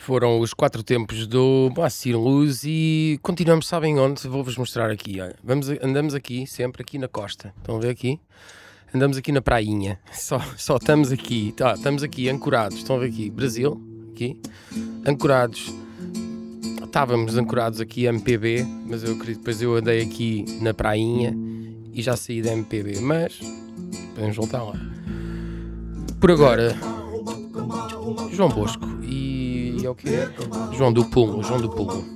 Foram os 4 tempos do Moacir Luz e continuamos, sabem onde? Vou-vos mostrar aqui, olha. Andamos aqui, sempre aqui na costa. Estão a ver aqui? Andamos aqui na prainha. Só estamos aqui. Estamos aqui ancorados. Estão a ver aqui? Brasil, aqui. Ancorados. Estávamos ancorados aqui MPB, mas eu acredito depois eu andei aqui na prainha e já saí da MPB. Mas podemos voltar lá. Por agora, João Bosco e é o quê? João do Pulo.